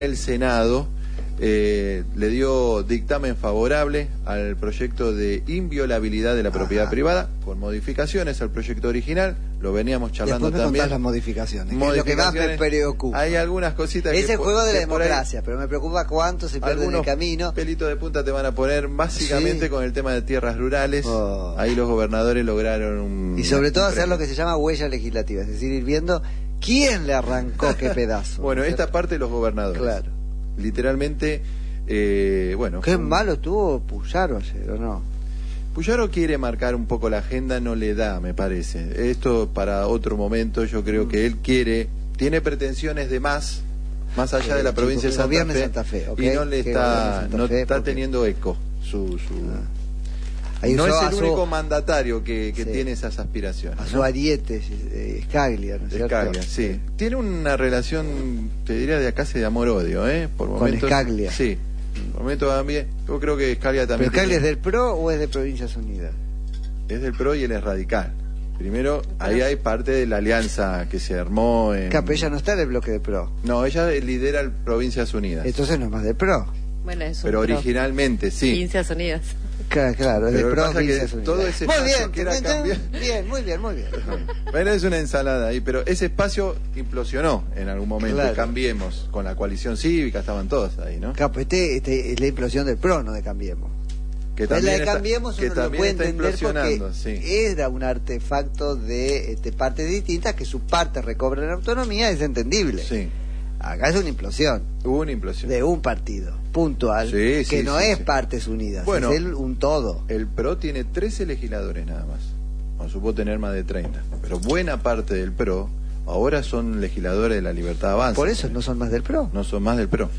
El Senado le dio dictamen favorable al proyecto de inviolabilidad de la propiedad privada, con modificaciones al proyecto original. Lo veníamos charlando también. Las modificaciones, que es lo que más me preocupa. Hay algunas cositas es que... el juego de la democracia, pero me preocupa cuánto se pierde en el camino. Pelitos de punta te van a poner básicamente con el tema de tierras rurales. Ahí los gobernadores lograron y sobre todo hacer lo que se llama huella legislativa, es decir, ir viendo quién le arrancó qué pedazo. Bueno, esta parte de los gobernadores. Claro. Literalmente, bueno... Qué malo tuvo Puyaro ayer, ¿o no? Puyaro quiere marcar un poco la agenda, no le da, me parece. Esto para otro momento, yo creo que él tiene pretensiones de más allá de la provincia de Santa Fe, okay, y no le está teniendo eco su no es el único mandatario que tiene esas aspiraciones. A su ariete, Scalia, ¿no es cierto? Scalia, sí. Tiene una relación, te diría, de casi de amor-odio, por momentos. Con Scalia. Sí. Por momentos también. Yo creo que Scalia también. ¿Pero Scalia es del PRO o es de Provincias Unidas? Es del PRO y él es radical. Primero, ahí hay parte de la alianza que se armó en... Pero ella no está en el bloque de PRO. No, ella lidera el Provincias Unidas. Entonces no es más del PRO. Bueno, es un pero PRO. Originalmente, sí. Provincias Unidas. Claro, es de Provincias Unidas. Todo ese espacio que era cambiar... Muy bien. Bueno, es una ensalada ahí, pero ese espacio implosionó en algún momento. Claro. Cambiemos, con la coalición cívica, estaban todos ahí, ¿no? Claro, pues es la implosión del PRO, no de Cambiemos. Que la de Cambiemos uno lo puede entender porque sí. Era un artefacto de partes distintas, que su parte recobra la autonomía, es entendible. Sí. Acá es una implosión. Hubo una implosión. De un partido puntual, que no es partes unidas, bueno, es un todo. El PRO tiene 13 legisladores nada más. No supo tener más de 30. Pero buena parte del PRO ahora son legisladores de la Libertad Avanza. Por eso no son más del PRO. No son más del PRO.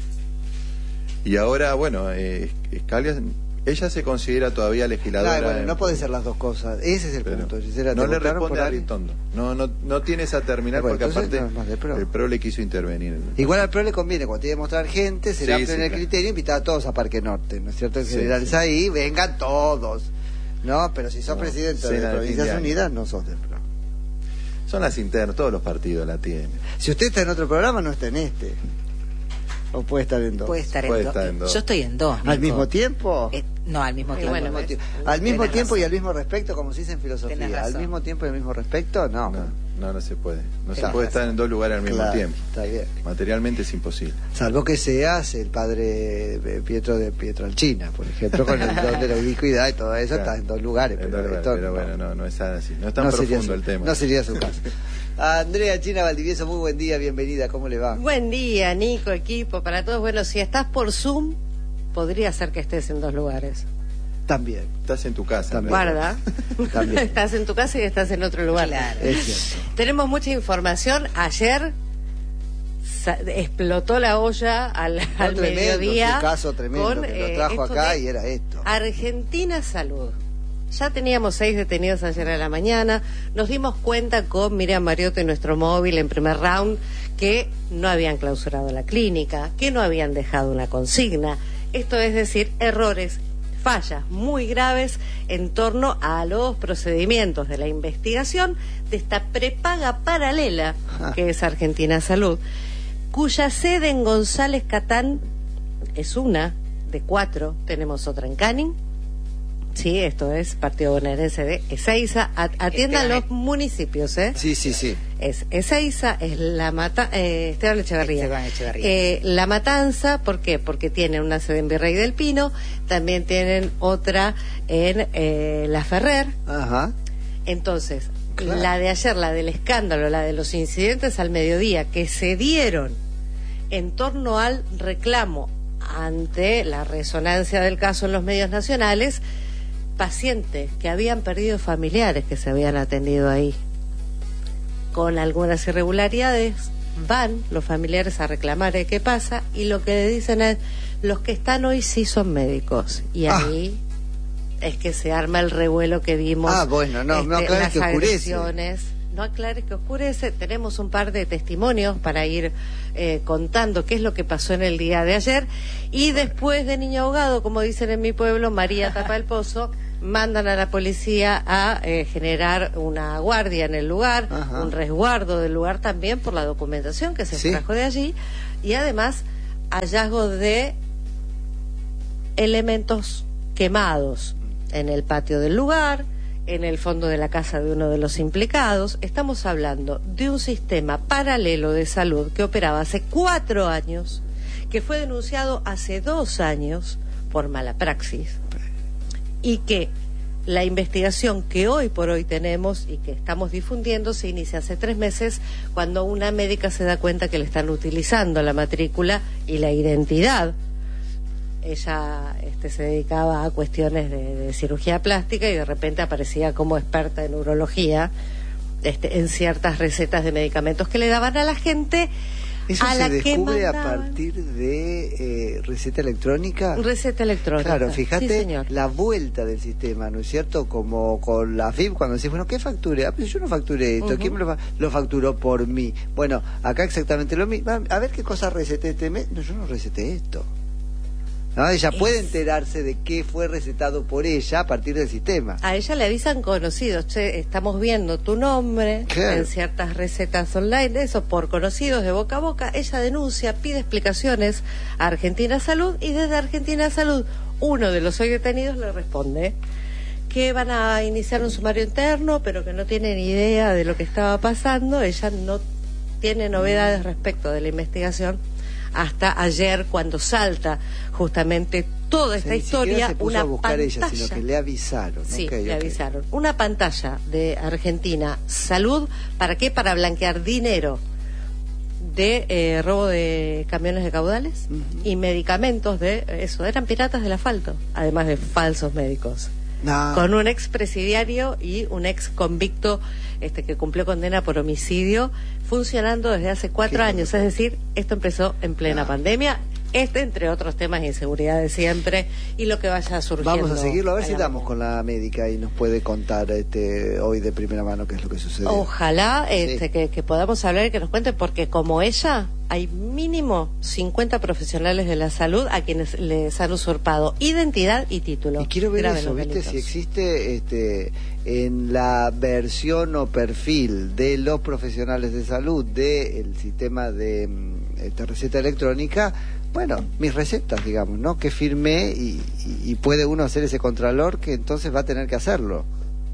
Y ahora, bueno, Scalia... Ella se considera todavía legisladora. Claro, bueno, no puede ser las dos cosas. Ese es el punto. No le responde a Aritondo. No tiene esa terminal, porque aparte el PRO le quiso intervenir. Igual al PRO le conviene, cuando tiene que mostrar gente, será amplio en el criterio, invitar a todos a Parque Norte, ¿no es cierto? En general es ahí, vengan todos. No, pero si sos presidente de Provincias Unidas, no sos del PRO. Son las internas, todos los partidos la tienen. Si usted está en otro programa, no está en este. ¿O puede estar en dos? Puede estar en dos. Yo estoy en dos. ¿Al mismo tiempo? No, al mismo tiempo. Bueno, al mismo tiempo y al mismo respecto, como se dice en filosofía. Al mismo tiempo y al mismo respecto, no se puede. No se puede estar en dos lugares al mismo tiempo. Está bien. Materialmente es imposible. Salvo que seas el padre Pietro de Pietralcina, por ejemplo, con el don de la ubicuidad y todo eso, está en dos lugares. Pero bueno, no es así. No es tan profundo el tema. No sería su caso. Andrea China Valdivieso, muy buen día, bienvenida, ¿cómo le va? Buen día, Nico, equipo, para todos. Bueno, si estás por Zoom, podría ser que estés en dos lugares. También. Estás en tu casa. Guarda. También. Estás en tu casa y estás en otro lugar. Claro. Es cierto. Tenemos mucha información. Ayer explotó la olla al mediodía. Un caso tremendo que lo trajo acá y era esto. Argentina Salud. Ya teníamos 6 detenidos ayer a la mañana. Nos dimos cuenta con Miriam Mariotti en nuestro móvil en primer round que no habían clausurado la clínica, que no habían dejado una consigna. Esto es decir, errores, fallas muy graves en torno a los procedimientos de la investigación de esta prepaga paralela que es Argentina Salud, cuya sede en González Catán es una de 4. Tenemos otra en Canning. Sí, esto es Partido Bonaerense de Ezeiza. Atiendan los municipios, ¿eh? Sí. Es Ezeiza, es Esteban Echeverría. La Matanza, ¿por qué? Porque tienen una sede en Virrey del Pino, también tienen otra en La Ferrer. Ajá. Entonces, la de ayer, la del escándalo, la de los incidentes al mediodía que se dieron en torno al reclamo ante la resonancia del caso en los medios nacionales, pacientes que habían perdido familiares que se habían atendido ahí con algunas irregularidades, van los familiares a reclamar qué pasa, y lo que le dicen es: los que están hoy sí son médicos, y ahí es que se arma el revuelo que vimos. Bueno, no aclares que oscurece. No aclares que oscurece. Tenemos un par de testimonios para ir contando qué es lo que pasó en el día de ayer, y después de niño ahogado, como dicen en mi pueblo, María tapa el pozo, mandan a la policía a generar una guardia en el lugar, un resguardo del lugar también por la documentación que se trajo de allí, y además hallazgo de elementos quemados en el patio del lugar, en el fondo de la casa de uno de los implicados. Estamos hablando de un sistema paralelo de salud que operaba hace 4 años, que fue denunciado hace 2 años por mala praxis, y que la investigación que hoy por hoy tenemos y que estamos difundiendo se inicia hace 3 meses, cuando una médica se da cuenta que le están utilizando la matrícula y la identidad. Ella se dedicaba a cuestiones de cirugía plástica y de repente aparecía como experta en urología en ciertas recetas de medicamentos que le daban a la gente. ¿Eso se descubre a partir de receta electrónica? Receta electrónica. Claro, fíjate, sí, la vuelta del sistema, ¿no es cierto? Como con la FIP, cuando decís, bueno, ¿qué facturé? Ah, pero yo no facturé esto, ¿quién me lo facturó por mí? Bueno, acá exactamente lo mismo. A ver qué cosa receté este mes. No, yo no receté esto. ¿No? Ella puede enterarse de qué fue recetado por ella a partir del sistema. A ella le avisan conocidos, che, estamos viendo tu nombre en ciertas recetas online, eso por conocidos de boca a boca. Ella denuncia, pide explicaciones a Argentina Salud, y desde Argentina Salud uno de los hoy detenidos le responde que van a iniciar un sumario interno, pero que no tienen idea de lo que estaba pasando. Ella no tiene novedades respecto de la investigación hasta ayer, cuando salta justamente toda esta historia. Se puso una a buscar pantalla, ella, sino que le avisaron. Sí, le avisaron. Una pantalla de Argentina Salud, ¿para qué? Para blanquear dinero de robo de camiones de caudales y medicamentos de eso. Eran piratas del asfalto, además de falsos médicos. No. Con un expresidiario y un ex convicto que cumplió condena por homicidio, funcionando desde hace 4 años. Es decir, esto empezó en plena pandemia. Entre otros temas de inseguridad de siempre y lo que vaya surgiendo. Vamos a seguirlo, a ver si damos con la médica y nos puede contar hoy de primera mano qué es lo que sucede. Ojalá que podamos hablar y que nos cuente, porque como ella, hay mínimo 50 profesionales de la salud a quienes les han usurpado identidad y título. Y quiero ver eso, ¿viste? Si existe en la versión o perfil de los profesionales de salud del sistema de receta electrónica, bueno, mis recetas, digamos, ¿no? Que firmé y puede uno hacer ese contralor, que entonces va a tener que hacerlo.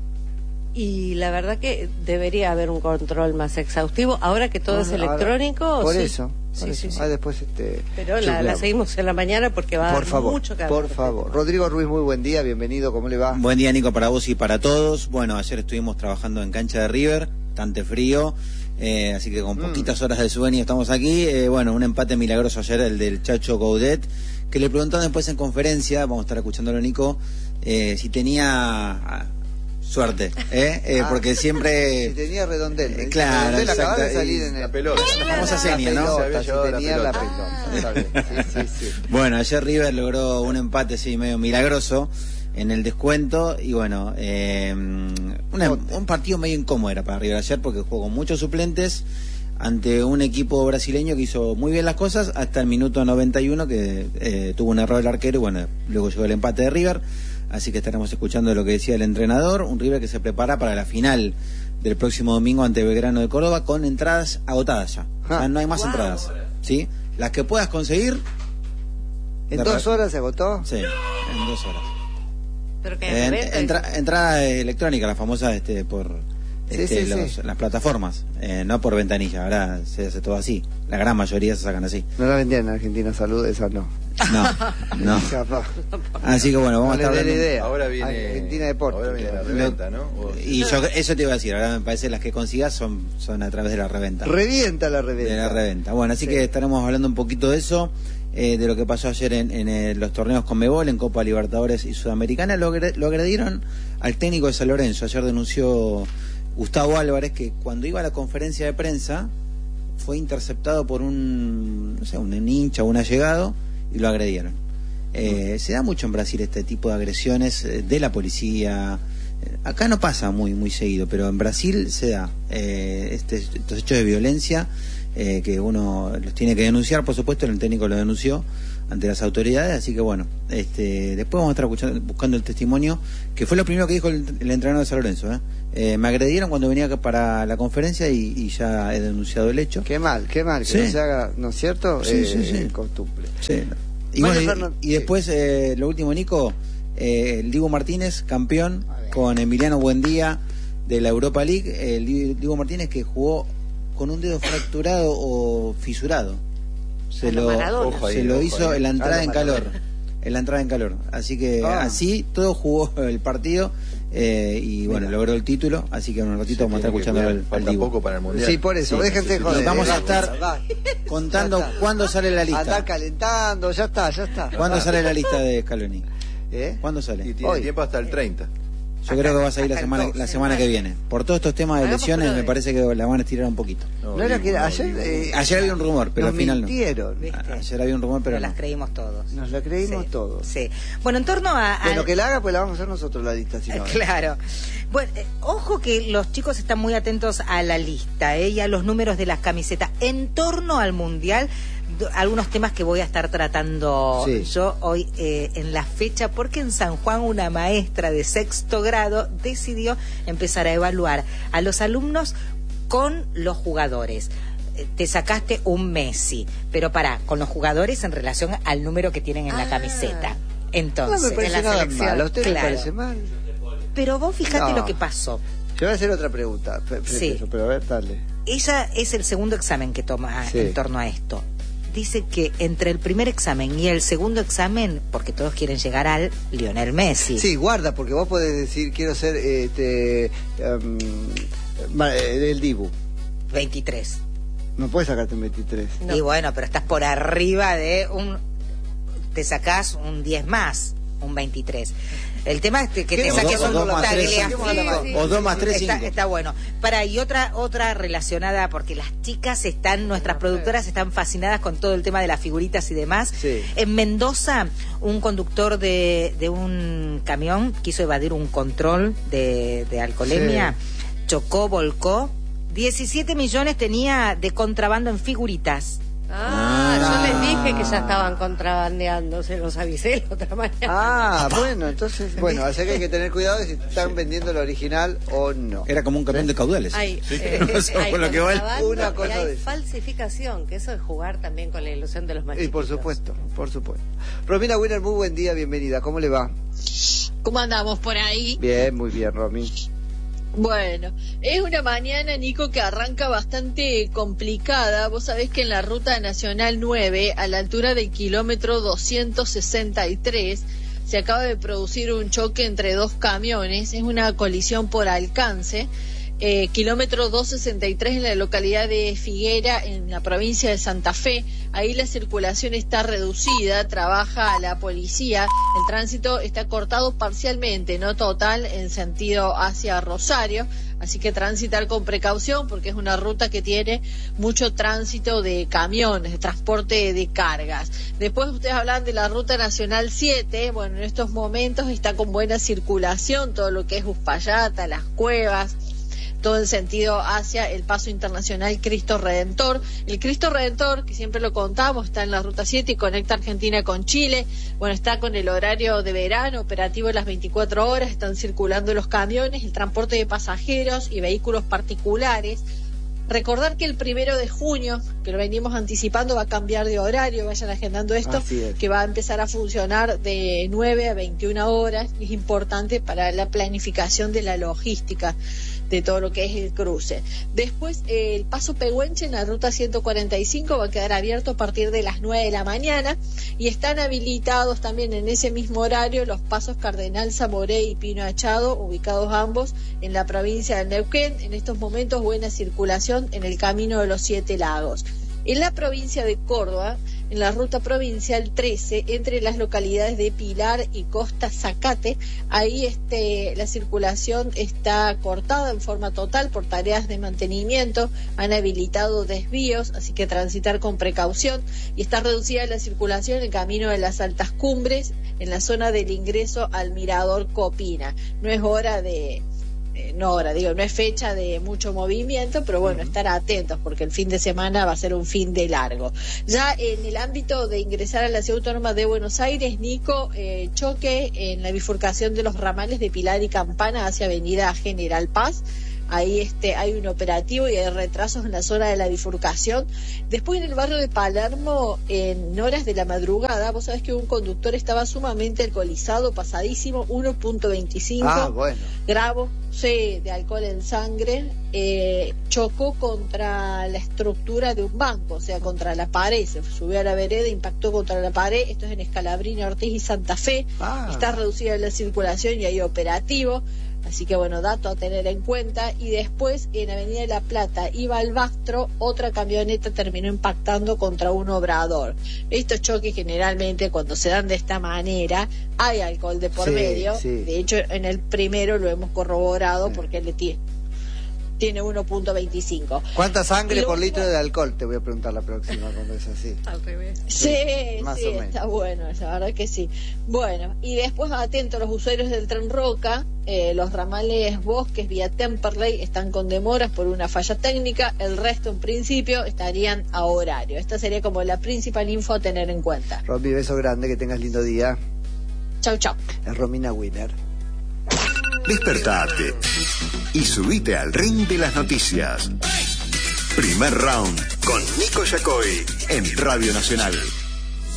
Y la verdad que debería haber un control más exhaustivo, ahora que todo es electrónico. Por eso. Sí. Después pero la seguimos en la mañana porque va a dar mucho que hablar. Por favor. Rodrigo Ruiz, muy buen día, bienvenido, ¿cómo le va? Buen día, Nico, para vos y para todos. Bueno, ayer estuvimos trabajando en cancha de River, bastante frío. Así que con poquitas horas de sueño estamos aquí. Bueno, un empate milagroso ayer, el del Chacho Gaudet, que le preguntaron después en conferencia, vamos a estar escuchándolo, Nico, si tenía suerte, porque siempre... Si tenía Redondel. Claro, Redondel acaba de salir en la pelota. La famosa seña, ¿no? Si tenía la pelota. Sí. Bueno, ayer River logró un empate, medio milagroso en el descuento, y bueno, un partido medio incómodo era para River ayer, porque jugó con muchos suplentes ante un equipo brasileño que hizo muy bien las cosas hasta el minuto 91, que tuvo un error el arquero, y bueno, luego llegó el empate de River. Así que estaremos escuchando lo que decía el entrenador, un River que se prepara para la final del próximo domingo ante Belgrano de Córdoba, con entradas agotadas ya. O sea, no hay más entradas, ¿sí? Las que puedas conseguir. ¿En 2 horas se agotó? Sí, en 2 horas. ¿Pero qué? Entrada electrónica, la famosa por las plataformas, no por ventanilla. Ahora se hace todo así, la gran mayoría se sacan así. No la vendían en Argentina Salud, esa no. No. Así que bueno, vamos a estar hablando. Idea. Ahora viene Argentina Deportes. Ahora viene la reventa, ¿no? Y eso te iba a decir, ahora me parece las que consigas son a través de la reventa. Revienta la reventa. De la reventa. Bueno, así que estaremos hablando un poquito de eso, de lo que pasó ayer en los torneos Conmebol, en Copa Libertadores y Sudamericana. Lo agredieron al técnico de San Lorenzo. Ayer denunció Gustavo Álvarez que cuando iba a la conferencia de prensa fue interceptado por un hincha o un allegado y lo agredieron. Se da mucho en Brasil este tipo de agresiones de la policía. Acá no pasa muy seguido, pero en Brasil se da estos hechos de violencia que uno los tiene que denunciar, por supuesto. El técnico lo denunció ante las autoridades, así que bueno, después vamos a estar buscando el testimonio, que fue lo primero que dijo el entrenador de San Lorenzo. Me agredieron cuando venía para la conferencia y ya he denunciado el hecho. Qué mal, que no se haga, ¿no es cierto? Sí. Costumbre. Sí. Y después, lo último, Nico, el Dibu Martínez, campeón con Emiliano Buendía de la Europa League. El Dibu Martínez que jugó con un dedo fracturado o fisurado. Se lo hizo en la entrada en calor. Así que así todo jugó el partido y bueno, logró el título. Así que en un ratito vamos a estar escuchando falta poco para el Mundial. Sí, por eso, déjense joder. Vamos a estar contando cuándo sale la lista. Andá calentando, ya está. ¿Cuándo sale la lista de Scaloni? ¿Cuándo sale? Y tiene tiempo hasta el 30. Yo creo que va a salir la semana que viene. Por todos estos temas de lesiones, me parece que la van a estirar un poquito. No era que ayer... ayer había un rumor, pero al final mintieron. No. Ayer había un rumor, pero nos las creímos todos. Nos la creímos todos. Sí. Bueno, en torno a... Bueno, que la haga, pues la vamos a hacer nosotros la lista. Si no, claro. Bueno, ojo que los chicos están muy atentos a la lista y a los números de las camisetas. En torno al Mundial, algunos temas que voy a estar tratando yo hoy en la fecha, porque en San Juan una maestra de 6º grado decidió empezar a evaluar a los alumnos con los jugadores. Te sacaste un Messi, pero con los jugadores en relación al número que tienen en la camiseta. Entonces, no me parece nada mal. ¿A usted le parece mal? Pero vos fíjate lo que pasó. Yo voy a hacer otra pregunta. Pero a ver, dale. Ella es el segundo examen que toma en torno a esto. Dice que entre el primer examen y el segundo examen, porque todos quieren llegar al Lionel Messi. Sí, guarda, porque vos podés decir, quiero ser el Dibu. 23. No puedes sacarte un 23. No. Y bueno, pero estás por arriba de te sacás un 10 más, un 23. El tema es que te saques un Tagliafico. O 2 más 3, 5. Está bueno. Y otra relacionada, porque las chicas nuestras productoras están fascinadas con todo el tema de las figuritas y demás. Sí. En Mendoza, un conductor de un camión quiso evadir un control de alcoholemia, chocó, volcó. 17 millones tenía de contrabando en figuritas. Yo les dije que ya estaban contrabandeando, se los avisé la otra mañana. Bueno, entonces, así que hay que tener cuidado de si están vendiendo el original o no. Era como un camión de caudales. Hay una cosa de falsificación, que eso es jugar también con la ilusión de los machitos. Y por supuesto. Romina Winner, muy buen día, bienvenida. ¿Cómo le va? ¿Cómo andamos por ahí? Bien, muy bien, Romy. Bueno, es una mañana, Nico, que arranca bastante complicada. Vos sabés que en la Ruta Nacional 9, a la altura del kilómetro 263, se acaba de producir un choque entre dos camiones. Es una colisión por alcance. Kilómetro 263 en la localidad de Figuera, en la provincia de Santa Fe. Ahí la circulación está reducida, trabaja la policía, el tránsito está cortado parcialmente, no total, en sentido hacia Rosario, así que transitar con precaución porque es una ruta que tiene mucho tránsito de camiones, de transporte de cargas. Después ustedes hablan de la Ruta Nacional 7, bueno, en estos momentos está con buena circulación, todo lo que es Uspallata, Las Cuevas, todo en sentido hacia el paso internacional Cristo Redentor. El Cristo Redentor, que siempre lo contamos, está en la Ruta 7 y conecta Argentina con Chile. Bueno, está con el horario de verano, operativo las 24 horas, están circulando los camiones, el transporte de pasajeros y vehículos particulares. Recordar que el 1 de junio, que lo venimos anticipando, va a cambiar de horario, vayan agendando esto, que va a empezar a funcionar de 9 a 21 horas, y es importante para la planificación de la logística de todo lo que es el cruce. Después, el paso Pehuenche en la ruta 145 va a quedar abierto a partir de las 9 de la mañana, y están habilitados también en ese mismo horario los pasos Cardenal Zamoré y Pino Achado, ubicados ambos en la provincia de Neuquén. En estos momentos buena circulación en el camino de los 7 lagos. En la provincia de Córdoba, en la ruta provincial 13, entre las localidades de Pilar y Costa Zacate, ahí la circulación está cortada en forma total por tareas de mantenimiento, han habilitado desvíos, así que transitar con precaución, y está reducida la circulación en el camino de las Altas Cumbres, en la zona del ingreso al Mirador Copina. No es hora de no hora, digo, no es fecha de mucho movimiento, pero bueno, estar atentos porque el fin de semana va a ser un fin de largo. Ya en el ámbito de ingresar a la Ciudad Autónoma de Buenos Aires, Nico, choque en la bifurcación de los ramales de Pilar y Campana hacia Avenida General Paz. Ahí hay un operativo y hay retrasos en la zona de la bifurcación. Después en el barrio de Palermo, en horas de la madrugada, vos sabés que un conductor estaba sumamente alcoholizado, pasadísimo, 1.25 gramos de alcohol en sangre, chocó contra la estructura de un banco, o sea, contra la pared, se subió a la vereda, impactó contra la pared. Esto es en Scalabrini, Ortiz y Santa Fe. Está reducida la circulación y hay operativo. Así que bueno, dato a tener en cuenta. Y después en Avenida de la Plata y Balbastro, otra camioneta terminó impactando contra un obrador. Estos choques generalmente cuando se dan de esta manera hay alcohol de por medio. De hecho en el primero lo hemos corroborado porque le tiene 1.25. ¿Cuánta sangre por litro de alcohol? Te voy a preguntar la próxima cuando es así. Al revés. Sí, está bueno, la verdad que sí. Bueno, y después atentos los usuarios del Tren Roca, los ramales Bosques vía Temperley están con demoras por una falla técnica, el resto en principio estarían a horario. Esta sería como la principal info a tener en cuenta. Romy, beso grande, que tengas lindo día. Chau, chau. Es Romina Winner. Despertate y subite al ring de las noticias. Primer round con Nico Yacoy en Radio Nacional.